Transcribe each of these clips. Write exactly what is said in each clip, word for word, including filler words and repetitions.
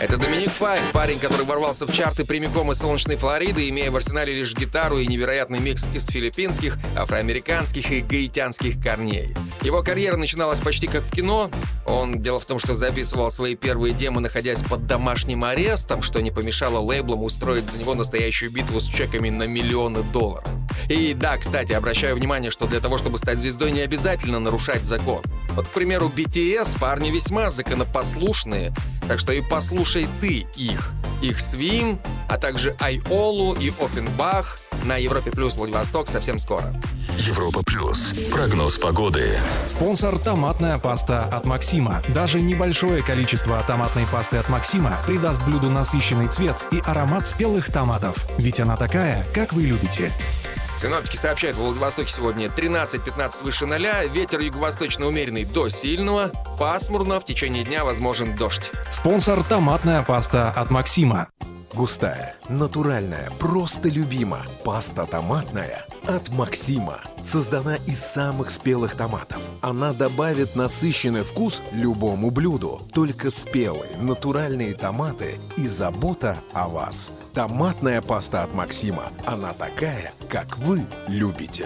Это Доминик Файк, парень, который ворвался в чарты прямиком из солнечной Флориды, имея в арсенале лишь гитару и невероятный микс из филиппинских, афроамериканских и гаитянских корней. Его карьера начиналась почти как в кино. Он, дело в том, что записывал свои первые демо, находясь под домашним арестом, что не помешало лейблам устроить за него настоящую битву с чеками на миллионы долларов. И да, кстати, обращаю внимание, что для того, чтобы стать звездой, не обязательно нарушать закон. Вот, к примеру, би ти эс парни весьма законопослушные, так что и послушай ты их. Их Swim, а также Айолу и Оффенбах на Европе Плюс Владивосток совсем скоро. Европа Плюс. Прогноз погоды. Спонсор — томатная паста от Максима. Даже небольшое количество томатной пасты от Максима придаст блюду насыщенный цвет и аромат спелых томатов. Ведь она такая, как вы любите. Синоптики сообщают, в Владивостоке сегодня тринадцать-пятнадцать выше ноля, ветер юго-восточно умеренный до сильного, пасмурно, в течение дня возможен дождь. Спонсор — томатная паста от Максима. Густая, натуральная, просто любима. Паста томатная от Максима. Создана из самых спелых томатов. Она добавит насыщенный вкус любому блюду. Только спелые, натуральные томаты и забота о вас. Томатная паста от Максима. Она такая, как вы любите.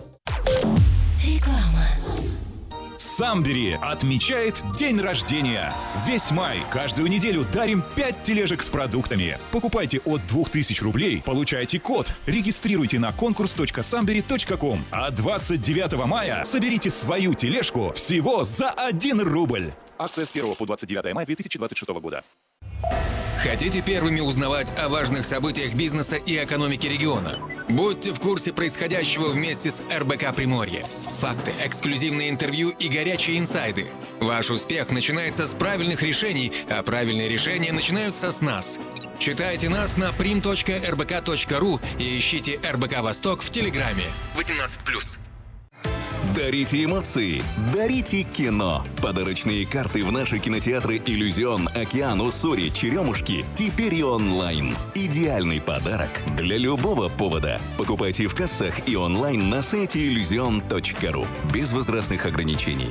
Реклама. Самбери отмечает день рождения. Весь май каждую неделю дарим пять тележек с продуктами. Покупайте от двух тысяч рублей, получайте код, регистрируйте на конкурс точка самбери точка ком. А двадцать девятого мая соберите свою тележку всего за один рубль. Акция с первого по двадцать девятое мая две тысячи двадцать шестого года. Хотите первыми узнавать о важных событиях бизнеса и экономики региона? Будьте в курсе происходящего вместе с эр бэ ка Приморье. Факты, эксклюзивные интервью и горячие инсайды. Ваш успех начинается с правильных решений, а правильные решения начинаются с нас. Читайте нас на прим точка эр бэ ка точка ру и ищите эр бэ ка Восток в Телеграме. восемнадцать плюс. Дарите эмоции, дарите кино. Подарочные карты в наши кинотеатры «Иллюзион», «Океан», «Уссури», «Черемушки» теперь и онлайн. Идеальный подарок для любого повода. Покупайте в кассах и онлайн на сайте иллюзион точка ру. Без возрастных ограничений.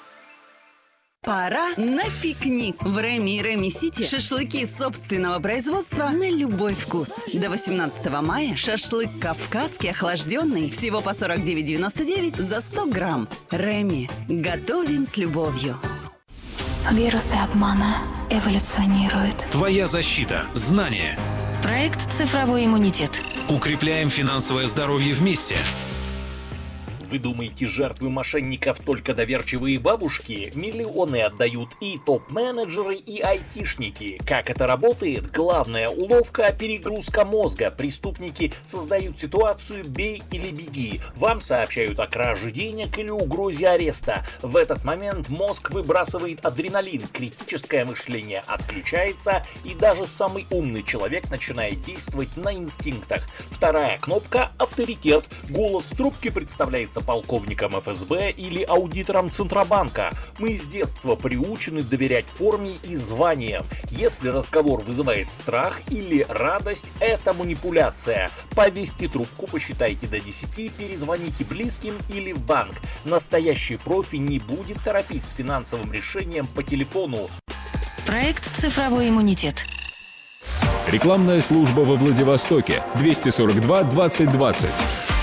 Пора на пикник. В Реми и Реми Сити шашлыки собственного производства на любой вкус. До восемнадцатого мая шашлык кавказский охлажденный всего по сорок девять девяносто девять за сто грамм. Реми. Готовим с любовью. Вирусы обмана эволюционируют. Твоя защита. Знания. Проект «Цифровой иммунитет». Укрепляем финансовое здоровье вместе. Вы думаете, жертвы мошенников только доверчивые бабушки? Миллионы отдают и топ-менеджеры, и айтишники. Как это работает? Главная уловка – перегрузка мозга. Преступники создают ситуацию «бей или беги». Вам сообщают о краже денег или угрозе ареста. В этот момент мозг выбрасывает адреналин, критическое мышление отключается, и даже самый умный человек начинает действовать на инстинктах. Вторая кнопка – авторитет. Голос в трубке представляется полковником эф эс бэ или аудитором Центробанка. Мы с детства приучены доверять форме и званиям. Если разговор вызывает страх или радость, это манипуляция. Повесьте трубку, посчитайте до десяти, перезвоните близким или в банк. Настоящий профи не будет торопить с финансовым решением по телефону. Проект «Цифровой иммунитет». Рекламная служба во Владивостоке. двести сорок два двадцать двадцать.